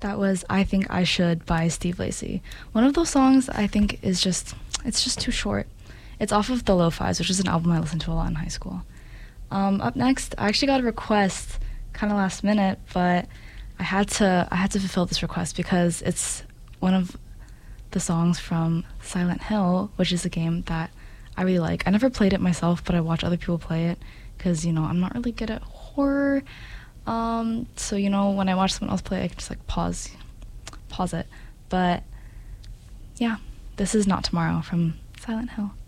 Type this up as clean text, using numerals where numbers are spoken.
That was I Think I Should by Steve Lacy. One of those songs I think it's just too short. It's off of The Lo-Fi's, which is an album I listened to a lot in high school. Up next, I actually got a request kind of last minute, but I had to fulfill this request because it's one of the songs from Silent Hill, which is a game that I really like. I never played it myself, but I watch other people play it because, I'm not really good at horror. So, when I watch someone else play, I can just pause it. But yeah, this is Not Tomorrow from Silent Hill.